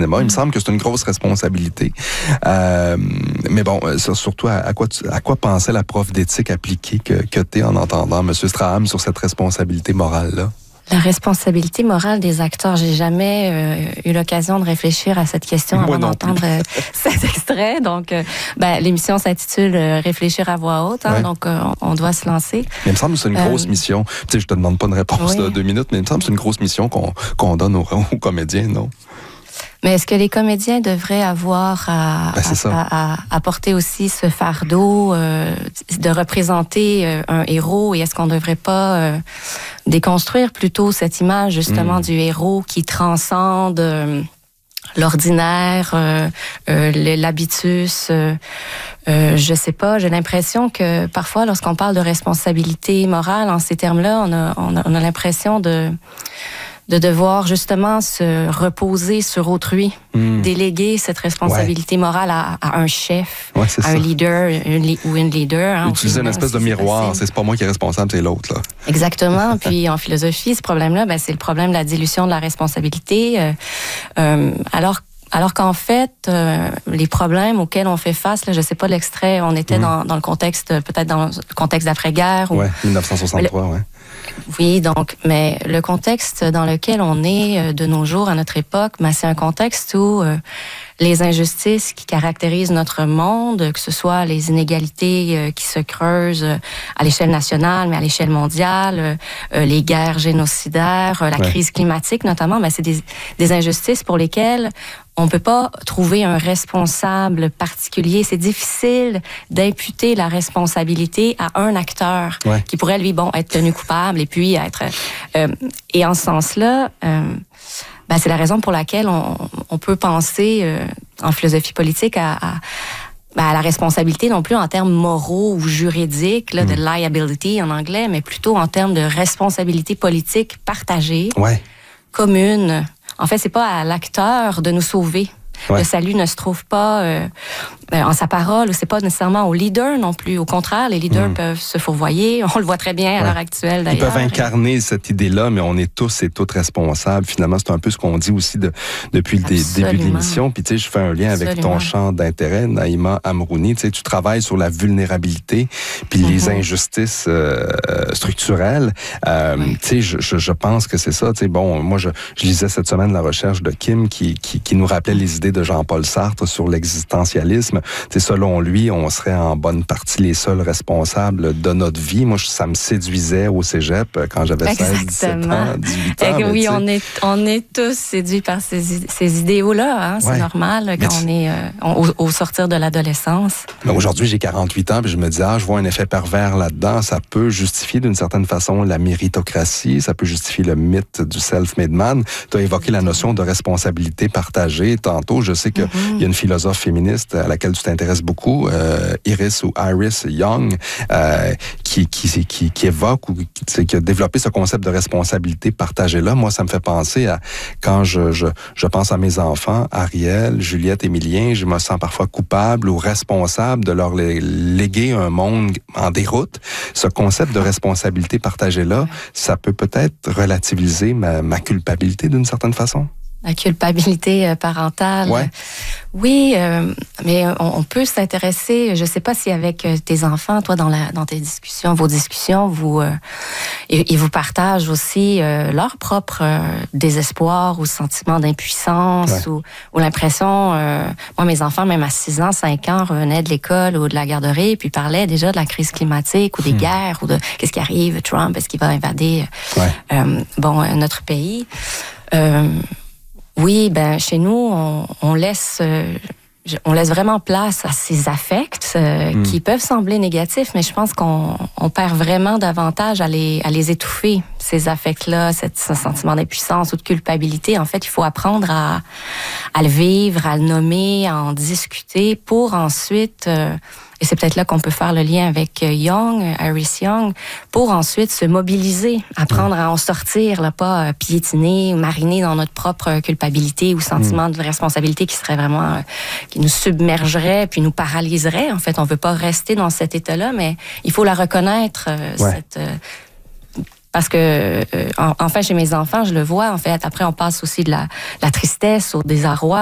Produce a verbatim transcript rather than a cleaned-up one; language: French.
cinéma. Il me semble que c'est une grosse responsabilité. Euh, mais bon, surtout, à, à, quoi, tu, à quoi pensait la prof d'éthique appliquée que, que tu es en entendant M. Straham sur cette responsabilité morale-là? La responsabilité morale des acteurs. J'ai jamais euh, eu l'occasion de réfléchir à cette question avant d'entendre euh, cet extrait. Donc, euh, ben, l'émission s'intitule euh, « Réfléchir à voix haute », hein, ouais. Donc euh, on doit se lancer. Mais il me semble que c'est une grosse euh, mission. Tu sais, je te demande pas une réponse oui. de deux minutes, mais il me semble que c'est une grosse mission qu'on qu'on donne aux, aux comédiens, non? Mais est-ce que les comédiens devraient avoir à, ben, à, à, à porter aussi ce fardeau euh, de représenter euh, un héros, et est-ce qu'on ne devrait pas euh, déconstruire plutôt cette image justement mmh. du héros qui transcende euh, l'ordinaire, euh, euh, l'habitus, euh, euh, je sais pas, j'ai l'impression que parfois lorsqu'on parle de responsabilité morale en ces termes-là, on a, on a, on a l'impression de... de devoir justement se reposer sur autrui, mmh. déléguer cette responsabilité ouais. morale à, à un chef, ouais, à un leader une, ou une leader. Hein, utiliser une espèce de miroir, c'est pas moi qui est responsable, c'est l'autre. Là. Exactement. Puis en philosophie, ce problème-là, ben, c'est le problème de la dilution de la responsabilité. Euh, euh, alors Alors qu'en fait, euh, les problèmes auxquels on fait face, là, je sais pas l'extrait, on était mmh. dans, dans le contexte, peut-être dans le contexte d'après-guerre. Oui, dix-neuf cent soixante-trois, oui. Oui, donc, mais le contexte dans lequel on est de nos jours, à notre époque, ben, c'est un contexte où euh, les injustices qui caractérisent notre monde, que ce soit les inégalités euh, qui se creusent euh, à l'échelle nationale, mais à l'échelle mondiale, euh, les guerres génocidaires, euh, la ouais. crise climatique notamment, ben, c'est des, des injustices pour lesquelles on peut pas trouver un responsable particulier. C'est difficile d'imputer la responsabilité à un acteur ouais. qui pourrait, lui, bon, être tenu coupable et puis être... Euh, et en ce sens-là, euh, ben, c'est la raison pour laquelle on, on peut penser, euh, en philosophie politique, à... à à la responsabilité non plus en termes moraux ou juridiques, là, mmh. de liability en anglais, mais plutôt en termes de responsabilité politique partagée, ouais. commune. En fait, c'est pas à l'acteur de nous sauver. Ouais. Le salut ne se trouve pas euh, en sa parole, ou c'est pas nécessairement au leader non plus. Au contraire, les leaders mmh. peuvent se fourvoyer. On le voit très bien à ouais. l'heure actuelle, d'ailleurs. Ils peuvent incarner cette idée-là, mais on est tous et toutes responsables. Finalement, c'est un peu ce qu'on dit aussi de, depuis le dé, début de l'émission. Puis, tu sais, je fais un lien avec Absolument. ton champ d'intérêt, Naïma Amrouni. Tu sais, tu travailles sur la vulnérabilité, puis mmh. les injustices euh, structurelles. Euh, oui. Tu sais, je, je, je pense que c'est ça. Tu sais, bon, moi, je, je lisais cette semaine la recherche de Kim qui, qui, qui nous rappelait les idées de Jean-Paul Sartre sur l'existentialisme. T'sais, selon lui, on serait en bonne partie les seuls responsables de notre vie. Moi, ça me séduisait au cégep quand j'avais seize, dix-sept ans, dix-huit ans. Et oui, on est, on est tous séduits par ces, ces idéaux-là. Hein? C'est ouais. normal quand on est euh, au, au sortir de l'adolescence. Aujourd'hui, j'ai quarante-huit ans, puis je me dis, ah, je vois un effet pervers là-dedans. Ça peut justifier d'une certaine façon la méritocratie, ça peut justifier le mythe du self-made man. Tu as évoqué la notion de responsabilité partagée tantôt. Je sais qu'il mm-hmm. y a une philosophe féministe à laquelle tu t'intéresses beaucoup, euh, Iris ou Iris Young, euh, qui, qui, qui, qui évoque ou qui, qui a développé ce concept de responsabilité partagée-là. Moi, ça me fait penser à quand je, je, je pense à mes enfants, Ariel, Juliette, Émilien, je me sens parfois coupable ou responsable de leur léguer un monde en déroute. Ce concept de responsabilité partagée-là, ça peut peut-être relativiser ma, ma culpabilité d'une certaine façon. La culpabilité parentale. Ouais. Oui, euh, mais on, on peut s'intéresser, je sais pas si avec tes enfants, toi, dans, la, dans tes discussions, vos discussions, vous, euh, ils, ils vous partagent aussi euh, leur propre euh, désespoir ou sentiment d'impuissance ouais. ou, ou l'impression, euh, moi, mes enfants, même à six ans, cinq ans, revenaient de l'école ou de la garderie, puis parlaient déjà de la crise climatique ou des hmm. guerres ou de qu'est-ce qui arrive, Trump, est-ce qu'il va invader ouais. euh, bon, notre pays. Euh, Oui, ben chez nous, on, on laisse, euh, on laisse vraiment place à ces affects euh, mm. qui peuvent sembler négatifs, mais je pense qu'on on perd vraiment davantage à les, à les étouffer, ces affects-là, cette, ce sentiment d'impuissance ou de culpabilité. En fait, il faut apprendre à, à le vivre, à le nommer, à en discuter pour ensuite... Euh, et c'est peut-être là qu'on peut faire le lien avec Young, Iris Young, pour ensuite se mobiliser, apprendre à en sortir, là, pas piétiner, mariner dans notre propre culpabilité ou sentiment de responsabilité qui serait vraiment, qui nous submergerait puis nous paralyserait. En fait, on veut pas rester dans cet état-là, mais il faut la reconnaître, ouais. cette... Parce que, euh, en, enfin, chez mes enfants, je le vois, en fait. Après, on passe aussi de la, la tristesse au désarroi.